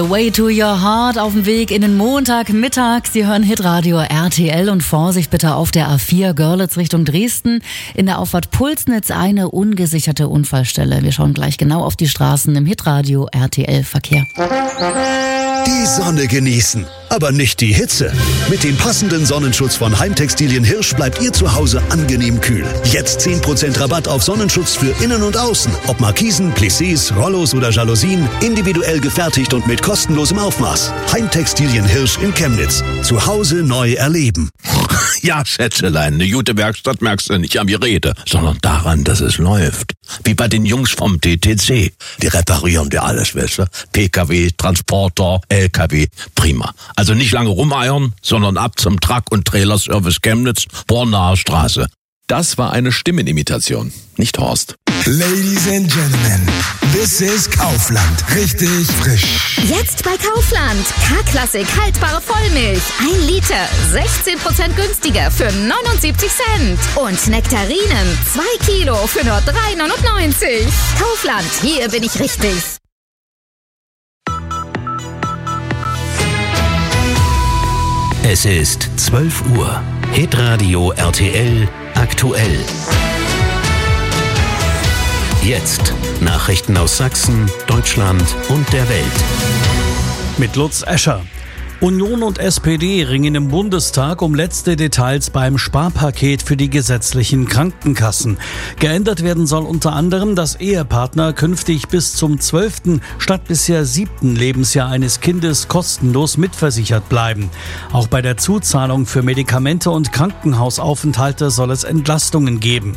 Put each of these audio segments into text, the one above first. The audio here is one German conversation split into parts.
Way to your heart auf dem Weg in den Montagmittag. Sie hören Hitradio RTL und Vorsicht bitte auf der A4 Görlitz Richtung Dresden. In der Auffahrt Pulsnitz eine ungesicherte Unfallstelle. Wir schauen gleich genau auf die Straßen im Hitradio RTL Verkehr. Die Sonne genießen, aber nicht die Hitze. Mit dem passenden Sonnenschutz von Heimtextilien Hirsch bleibt Ihr Zuhause angenehm kühl. Jetzt 10% Rabatt auf Sonnenschutz für Innen und Außen. Ob Markisen, Plissés, Rollos oder Jalousien, individuell gefertigt und mit kostenlosem Aufmaß. Heimtextilien Hirsch in Chemnitz. Zu Hause neu erleben. Ja, Schätzelein, eine gute Werkstatt merkst du nicht am Gerede, sondern daran, dass es läuft. Wie bei den Jungs vom TTC. Die reparieren dir alles, weißt du? PKW, Transporter, LKW, prima. Also nicht lange rumeiern, sondern ab zum Truck- und Trailerservice Chemnitz, Bornaer Straße. Das war eine Stimmenimitation, nicht Horst. Ladies and Gentlemen, this is Kaufland. Richtig frisch. Jetzt bei Kaufland. K-Klassik haltbare Vollmilch. 1 Liter, 16% günstiger für 79 Cent. Und Nektarinen, 2 Kilo für nur 3,99. Kaufland, hier bin ich richtig. Es ist 12 Uhr. Hitradio RTL aktuell. Jetzt Nachrichten aus Sachsen, Deutschland und der Welt. Mit Lutz Escher. Union und SPD ringen im Bundestag um letzte Details beim Sparpaket für die gesetzlichen Krankenkassen. Geändert werden soll unter anderem, dass Ehepartner künftig bis zum 12. statt bisher 7. Lebensjahr eines Kindes kostenlos mitversichert bleiben. Auch bei der Zuzahlung für Medikamente und Krankenhausaufenthalte soll es Entlastungen geben.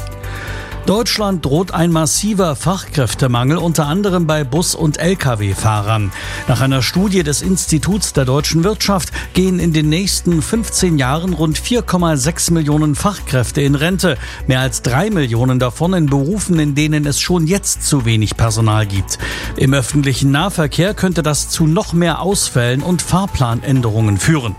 Deutschland droht ein massiver Fachkräftemangel, unter anderem bei Bus- und Lkw-Fahrern. Nach einer Studie des Instituts der deutschen Wirtschaft gehen in den nächsten 15 Jahren rund 4,6 Millionen Fachkräfte in Rente. Mehr als 3 Millionen davon in Berufen, in denen es schon jetzt zu wenig Personal gibt. Im öffentlichen Nahverkehr könnte das zu noch mehr Ausfällen und Fahrplanänderungen führen.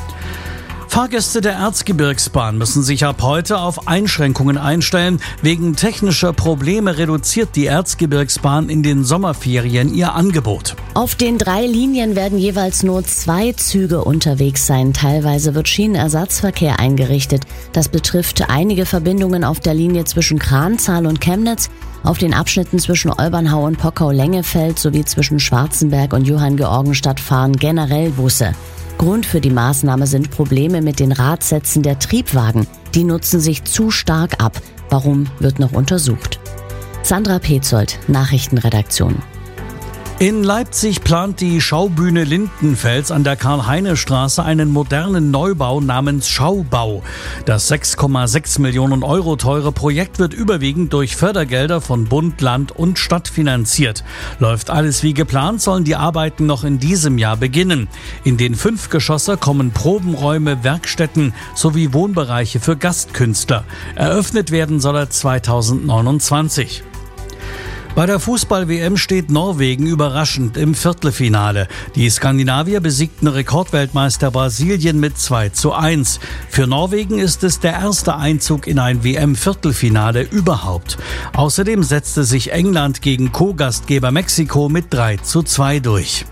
Fahrgäste der Erzgebirgsbahn müssen sich ab heute auf Einschränkungen einstellen. Wegen technischer Probleme reduziert die Erzgebirgsbahn in den Sommerferien ihr Angebot. Auf den 3 Linien werden jeweils nur 2 Züge unterwegs sein. Teilweise wird Schienenersatzverkehr eingerichtet. Das betrifft einige Verbindungen auf der Linie zwischen Kranzahl und Chemnitz, auf den Abschnitten zwischen Olbernhau und Pockau-Lengefeld sowie zwischen Schwarzenberg und Johanngeorgenstadt fahren generell Busse. Grund für die Maßnahme sind Probleme mit den Radsätzen der Triebwagen. Die nutzen sich zu stark ab. Warum, wird noch untersucht. Sandra Petzold, Nachrichtenredaktion. In Leipzig plant die Schaubühne Lindenfels an der Karl-Heine-Straße einen modernen Neubau namens Schaubau. Das 6,6 Millionen Euro teure Projekt wird überwiegend durch Fördergelder von Bund, Land und Stadt finanziert. Läuft alles wie geplant, sollen die Arbeiten noch in diesem Jahr beginnen. In den 5 Geschosse kommen Probenräume, Werkstätten sowie Wohnbereiche für Gastkünstler. Eröffnet werden soll er 2029. Bei der Fußball-WM steht Norwegen überraschend im Viertelfinale. Die Skandinavier besiegten Rekordweltmeister Brasilien mit 2:1. Für Norwegen ist es der erste Einzug in ein WM-Viertelfinale überhaupt. Außerdem setzte sich England gegen Co-Gastgeber Mexiko mit 3:2 durch.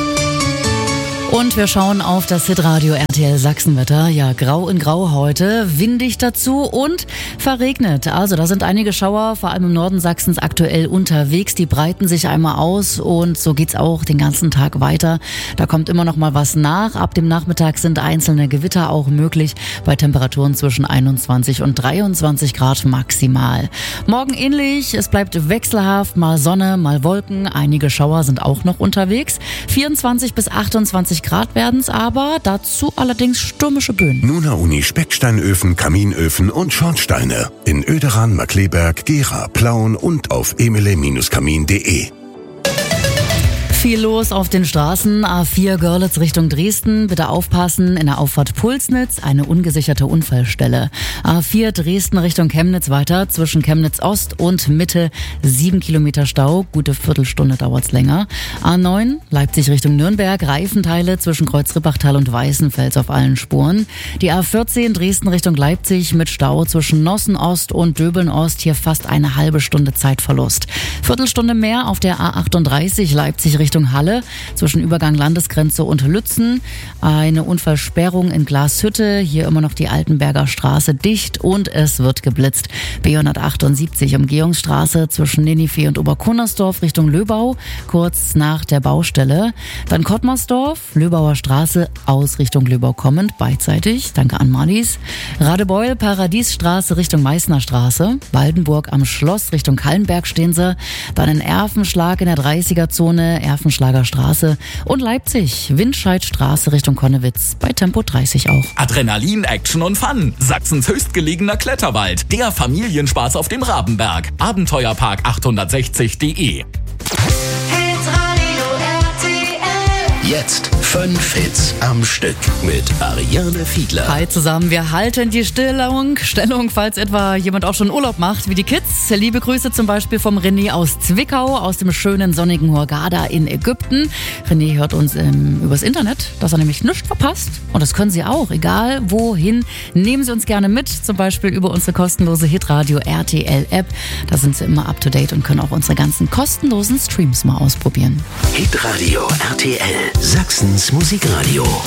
Und wir schauen auf das Hitradio RTL Sachsenwetter. Ja, grau in grau heute, windig dazu und verregnet. Also da sind einige Schauer, vor allem im Norden Sachsens aktuell unterwegs. Die breiten sich einmal aus und so geht's auch den ganzen Tag weiter. Da kommt immer noch mal was nach. Ab dem Nachmittag sind einzelne Gewitter auch möglich bei Temperaturen zwischen 21 und 23 Grad maximal. Morgen ähnlich, es bleibt wechselhaft, mal Sonne, mal Wolken. Einige Schauer sind auch noch unterwegs. 24 bis 28 Grad werden's aber, dazu allerdings stürmische Böen. Nuna Uni Specksteinöfen, Kaminöfen und Schornsteine. In Oederan, Markleberg, Gera, Plauen und auf emile-kamin.de. Viel los auf den Straßen. A4 Görlitz Richtung Dresden. Bitte aufpassen. In der Auffahrt Pulsnitz eine ungesicherte Unfallstelle. A4 Dresden Richtung Chemnitz weiter. Zwischen Chemnitz Ost und Mitte 7 Kilometer Stau. Gute Viertelstunde dauert's länger. A9 Leipzig Richtung Nürnberg. Reifenteile zwischen Kreuz-Rippachtal und Weißenfels auf allen Spuren. Die A14 Dresden Richtung Leipzig mit Stau zwischen Nossen Ost und Döbeln Ost. Hier fast eine halbe Stunde Zeitverlust. Viertelstunde mehr auf der A38 Leipzig Richtung Richtung Halle zwischen Übergang Landesgrenze und Lützen. Eine Unfallsperrung in Glashütte, hier immer noch die Altenberger Straße dicht und es wird geblitzt. B178 Umgehungsstraße zwischen Ninive und Oberkunnersdorf Richtung Löbau, kurz nach der Baustelle. Dann Kottmersdorf, Löbauer Straße aus Richtung Löbau kommend, beidseitig, danke an Marlies. Radebeul, Paradiesstraße Richtung Meißner Straße, Waldenburg am Schloss Richtung Kallenberg stehen sie, dann in Erfenschlag in der 30er-Zone, Erfenschlager Straße und Leipzig, Windscheidstraße Richtung Konnewitz, bei Tempo 30 auch. Adrenalin, Action und Fun. Sachsens höchstgelegener Kletterwald, der Familienspaß auf dem Rabenberg. Abenteuerpark860.de. Jetzt 5 Hits am Stück mit Ariane Fiedler. Hi zusammen, wir halten die Stellung, falls etwa jemand auch schon Urlaub macht, wie die Kids. Liebe Grüße zum Beispiel vom René aus Zwickau, aus dem schönen sonnigen Hurghada in Ägypten. René hört uns übers Internet, dass er nämlich nichts verpasst. Und das können Sie auch, egal wohin. Nehmen Sie uns gerne mit, zum Beispiel über unsere kostenlose Hitradio RTL App. Da sind Sie immer up to date und können auch unsere ganzen kostenlosen Streams mal ausprobieren. Hitradio RTL, Sachsens Musikradio.